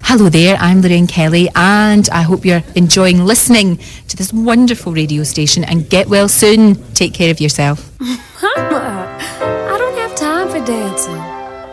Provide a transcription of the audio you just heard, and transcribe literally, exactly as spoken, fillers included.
Hello there, I'm Lorraine Kelly, and I hope you're enjoying listening to this wonderful radio station, and get well soon. Take care of yourself. I don't have time for dancing.